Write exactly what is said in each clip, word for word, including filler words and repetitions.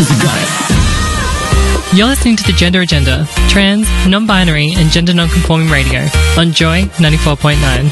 because you got it. You're listening to the Gender Agenda, trans, non-binary and gender non-conforming radio on Joy ninety-four point nine.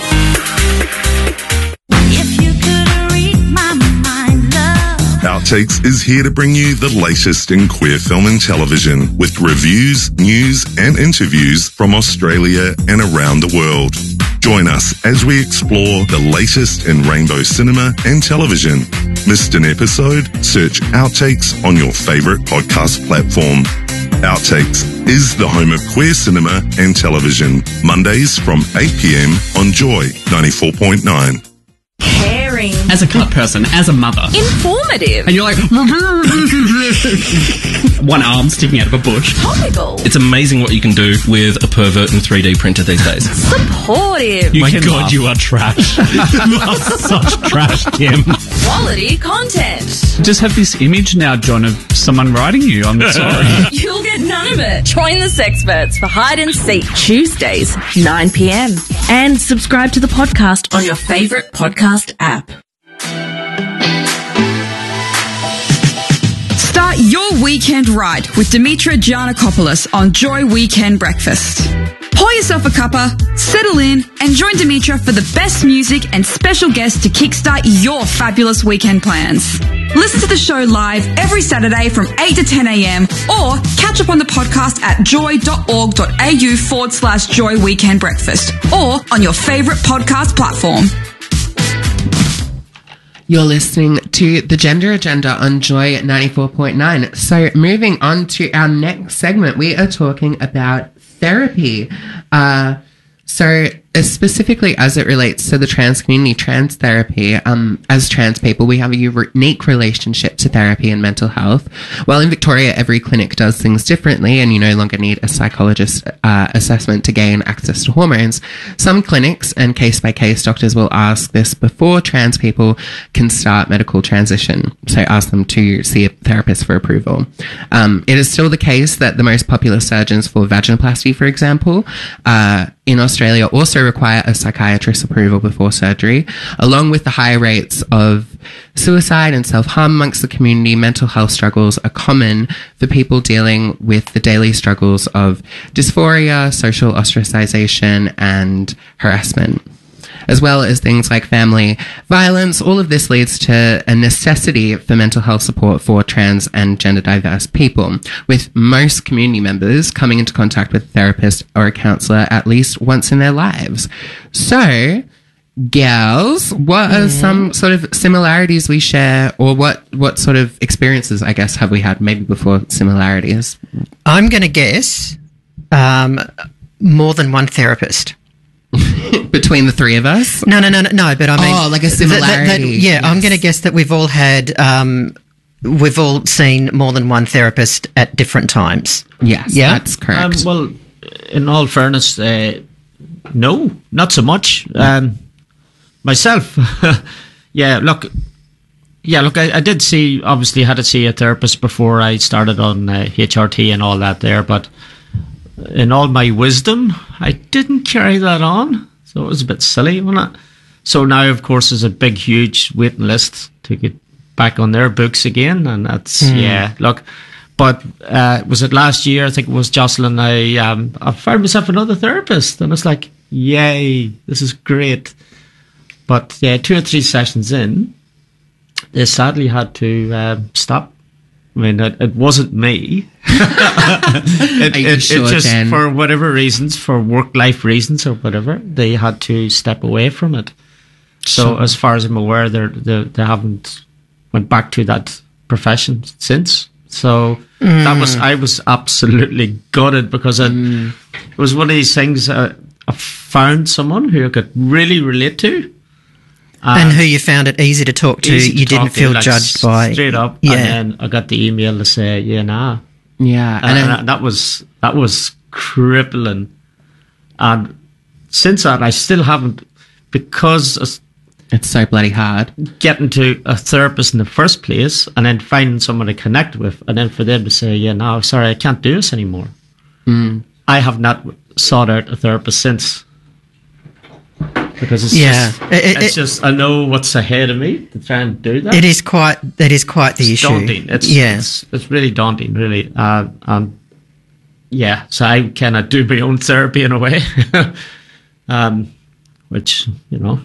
Outtakes is here to bring you the latest in queer film and television with reviews, news and interviews from Australia and around the world. Join us as we explore the latest in rainbow cinema and television. Missed an episode? Search Outtakes on your favourite podcast platform. Outtakes is the home of queer cinema and television. Mondays from eight p.m. on Joy ninety-four point nine. Caring. As a cut person, as a mother. Informative. And you're like, one arm sticking out of a bush. Topical. It's amazing what you can do with a pervert and three D printer these days. Supportive. You My can God, laugh. you are trash. You are such trash, Kim. Quality content. Just have this image now, John, of someone writing you. I'm sorry. You'll get none of it. Join the Sexperts for Hide and Seek Tuesdays, nine p.m. And subscribe to the podcast on your favourite podcast app. Start your weekend right with Dimitra Giannakopoulos on Joy Weekend Breakfast. Pour yourself a cuppa, settle in, and join Dimitra for the best music and special guests to kickstart your fabulous weekend plans. Listen to the show live every Saturday from eight to ten a.m. or catch up on the podcast at joy.org.au forward slash Joy Weekend Breakfast or on your favourite podcast platform. You're listening to The Gender Agenda on Joy ninety-four point nine. So moving on to our next segment, we are talking about therapy. Uh, so uh, specifically as it relates to the trans community, trans therapy, um, as trans people, we have a unique relationship to therapy and mental health. While in Victoria, every clinic does things differently and you no longer need a psychologist uh, assessment to gain access to hormones, some clinics and case-by-case doctors will ask this before trans people can start medical transition. So ask them to see a therapist for approval. Um, it is still the case that the most popular surgeons for vaginoplasty, for example, uh, in Australia also require a psychiatrist's approval before surgery. Along with the high rates of suicide and self-harm amongst the community, mental health struggles are common for people dealing with the daily struggles of dysphoria, social ostracization, and harassment, as well as things like family violence. All of this leads to a necessity for mental health support for trans and gender diverse people, with most community members coming into contact with a therapist or a counsellor at least once in their lives. So, gals, what are some sort of similarities we share, or what, what sort of experiences, I guess, have we had maybe before similarities? I'm going to guess um, more than one therapist. Between the three of us? No, no, no, no, no, but I mean... Oh, like a that- that- that- similarity. yeah, Yes. I'm going to guess that we've all had... Um, we've all seen more than one therapist at different times. Yes, Yeah? that's correct. Um, well, in all fairness, uh, no, not so much. Um, myself, yeah, look, yeah, look, I, I did see, obviously had to see a therapist before I started on uh, H R T and all that there, but in all my wisdom, I didn't carry that on, so it was a bit silly, wasn't it? So now, of course, there's a big, huge waiting list to get back on their books again, and that's, Mm. yeah, look, but uh, was it last year, I think it was Jocelyn, I, um, I found myself another therapist, and it's like, yay, this is great. But yeah, two or three sessions in, they sadly had to uh, stop. I mean, it, it wasn't me. it, Are you it, sure, it just, Jen? for whatever reasons, for work-life reasons or whatever, they had to step away from it. So Sure. as far as I'm aware, they're, they they haven't went back to that profession since. So that was, I was absolutely gutted because it, it was one of these things, uh, I found someone who I could really relate to. and who you found it easy to talk to. Easy to You didn't talk to, feel like, judged by... straight up. Yeah. And then I got the email to say, yeah, nah. Yeah. And, And, and that was that was crippling. And since that, I still haven't, because of it's so bloody hard. getting to a therapist in the first place and then finding someone to connect with, and then for them to say, yeah, no, sorry, I can't do this anymore. Mm. I have not sought out a therapist since. because it's Yeah. just, It- it- it's just I know what's ahead of me to try and do that. It is quite. That is quite the It's issue. daunting. It's, yeah. it's it's really daunting, really. Uh, um, yeah, so I kind of do my own therapy in a way, um, which you know.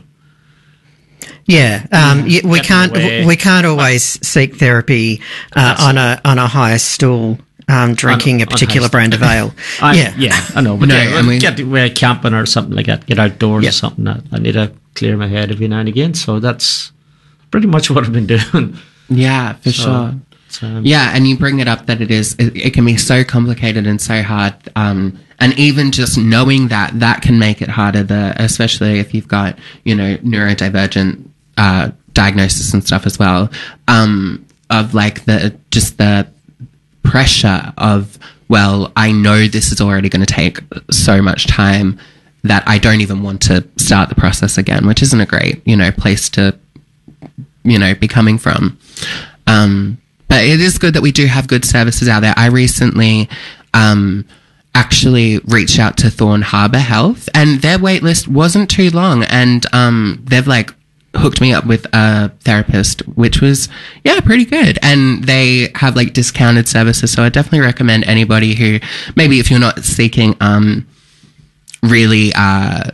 Yeah, um, y- we Get can't away. we can't always seek therapy uh, on a on a higher stool, um, drinking On- a particular on high brand of ale. I, yeah, yeah, I know. But No, yeah, I mean- get away camping or something like that. Get outdoors Yeah. or something. I, I need to clear my head every now and again. So that's pretty much what I've been doing. Yeah, for So, sure. so, um, Yeah, and you bring it up that it is, it, it can be so complicated and so hard. Um, and even just knowing that, that can make it harder, the, especially if you've got, you know, neurodivergent uh, diagnosis and stuff as well. Um, of like the, just the pressure of, well, I know this is already going to take so much time that I don't even want to start the process again, which isn't a great, you know, place to, you know, be coming from. Um, but it is good that we do have good services out there. I recently, um, actually reached out to Thorn Harbour Health, and their wait list wasn't too long, and, um, they've like hooked me up with a therapist, which was, yeah, pretty good. And they have like discounted services. So I definitely recommend anybody who, maybe if you're not seeking, um, really, uh,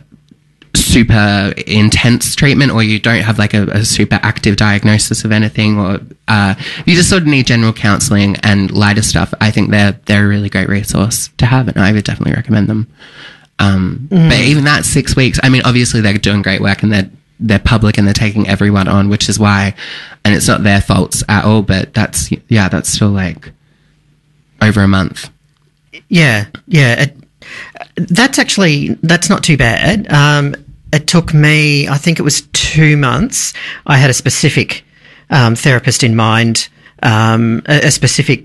super intense treatment, or you don't have like a, a super active diagnosis of anything, or uh, you just sort of need general counselling and lighter stuff, I think they're they're a really great resource to have, and I would definitely recommend them. Um, Mm. But even that six weeks, I mean, obviously they're doing great work and they're they're public and they're taking everyone on, which is why, and it's not their faults at all. But that's yeah, that's still like over a month. yeah, yeah. It, that's actually that's not too bad. Um, it took me, I think it was two months. I had a specific um, therapist in mind, um, a, a specific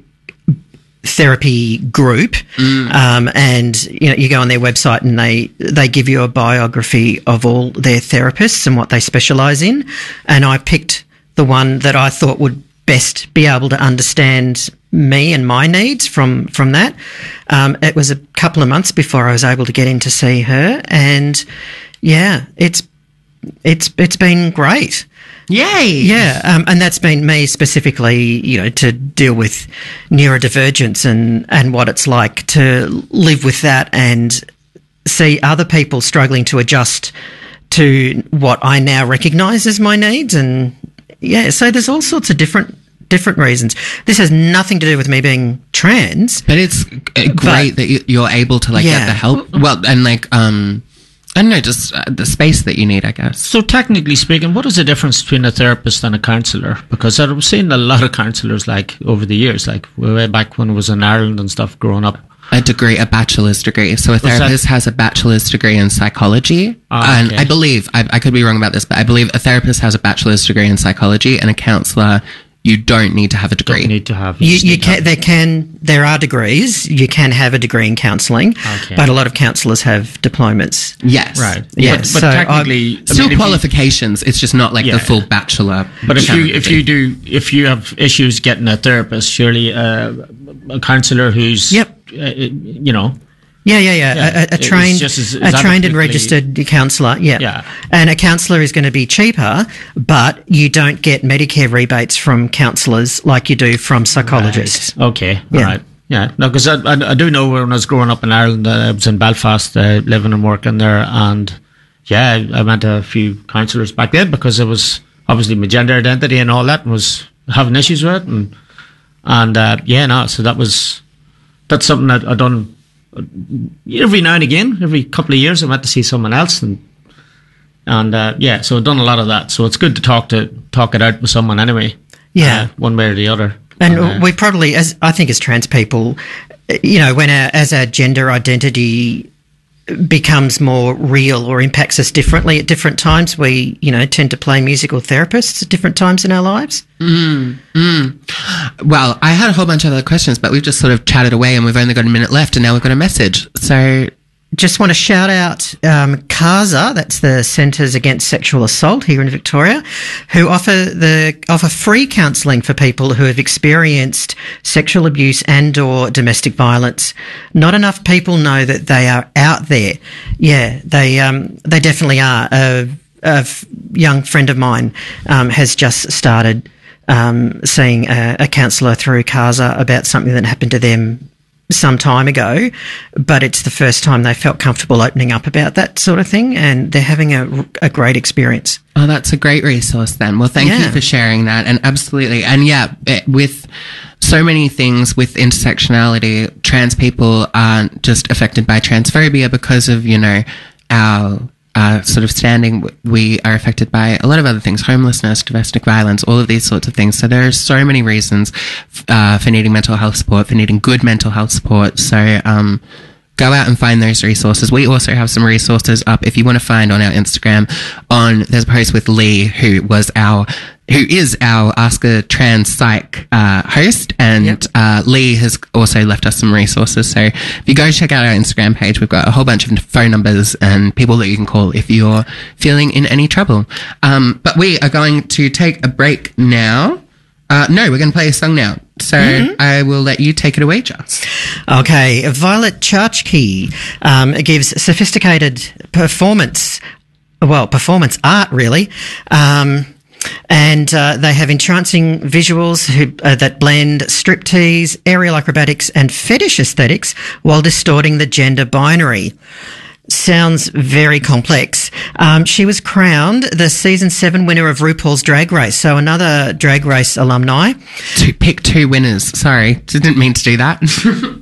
therapy group, um, and you know, you go on their website and they they give you a biography of all their therapists and what they specialise in, and I picked the one that I thought would best be able to understand me and my needs from from that. Um, it was a couple of months before I was able to get in to see her, and yeah, it's it's it's been great. Yay! Yeah, um, and that's been me specifically, you know, to deal with neurodivergence and, and what it's like to live with that and see other people struggling to adjust to what I now recognise as my needs. And yeah, so there's all sorts of different different reasons. This has nothing to do with me being trans. But it's uh, great that you- you're able to like Yeah. get the help. Well, and like um, I don't know, just uh, the space that you need, I guess. So technically speaking, what is the difference between a therapist and a counsellor? Because I've seen a lot of counsellors like over the years, like way back when I was in Ireland and stuff growing up. A degree, a bachelor's degree. So a that- therapist has a bachelor's degree in psychology. Ah, and okay. I believe, I, I could be wrong about this, but I believe a therapist has a bachelor's degree in psychology, and a counsellor, you don't need to have a degree. You need to have. You, just you need to can, have- there can, there are degrees. You can have a degree in counselling, Okay. but a lot of counsellors have diplomas. Yes. Right. Yeah, But, but so technically, I Still mean, if you- qualifications, it's just not like Yeah. the full bachelor. But if kind you of if thing. you do if you have issues getting a therapist, surely uh, a counsellor who's Yep. uh, you know Yeah, yeah, yeah. Yeah, A, a, a it's trained, just as- a as trained and adequately- registered counsellor. Yeah. Yeah. And a counsellor is going to be cheaper, but you don't get Medicare rebates from counsellors like you do from psychologists. Right. Okay, Yeah. all right. Yeah, no, because I, I, I do know when I was growing up in Ireland, uh, I was in Belfast, uh, living and working there, and yeah, I, I met a few counsellors back then because it was obviously my gender identity and all that, and was having issues with it, and and uh, yeah, no, so that was that's something that I done every now and again, every couple of years. I went to see someone else, and and uh, yeah, so I've done a lot of that. So it's good to talk to talk it out with someone anyway. Yeah. uh, one way or the other. And uh, we probably, as I think, as trans people, you know, when our, as our gender identity becomes more real or impacts us differently at different times, we, you know, tend to play musical therapists at different times in our lives. Mm, mm. Well, I had a whole bunch of other questions, but we've just sort of chatted away and we've only got a minute left and now we've got a message. So just want to shout out um, CASA, that's the Centres Against Sexual Assault here in Victoria, who offer the offer free counselling for people who have experienced sexual abuse and or domestic violence. Not enough people know that they are out there. Yeah, they um, they definitely are. A, a f- young friend of mine um, has just started um, seeing a, a counsellor through CASA about something that happened to them some time ago, but it's the first time they felt comfortable opening up about that sort of thing, and they're having a, a great experience. Oh, that's a great resource then. Well, thank Yeah. you for sharing that. And absolutely. And yeah, it, with so many things with intersectionality, trans people aren't just affected by transphobia because of, you know, our uh, sort of standing. We are affected by a lot of other things, homelessness, domestic violence, all of these sorts of things. So there are so many reasons uh, for needing mental health support, for needing good mental health support. So um, go out and find those resources. We also have some resources up if you want to find on our Instagram. On there's a post with Lee, who was our who is our Ask a Trans Psych uh, host, and Yep. uh, Lee has also left us some resources. So if you go check out our Instagram page, we've got a whole bunch of phone numbers and people that you can call if you're feeling in any trouble. Um, but we are going to take a break now. Uh, no, we're going to play a song now. So I will let you take it away, Joss. Okay, Violet Chachki um, gives sophisticated performance, well, performance art, really. Um, and uh, they have entrancing visuals who, uh, that blend striptease, aerial acrobatics and fetish aesthetics while distorting the gender binary. Sounds very complex. Um, she was crowned the season seven winner of RuPaul's Drag Race, so another Drag Race alumni. To pick two winners. Sorry, didn't mean to do that.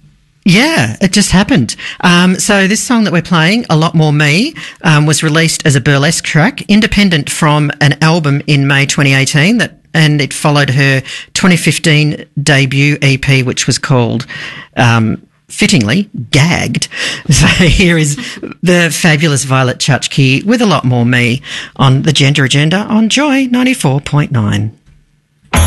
Yeah, it just happened. Um, so this song that we're playing, A Lot More Me, um, was released as a burlesque track, independent from an album in May twenty eighteen, that, and it followed her twenty fifteen debut E P, which was called, um, fittingly, Gagged. So here is the fabulous Violet Chachki with A Lot More Me on the Gender Agenda on Joy ninety-four point nine.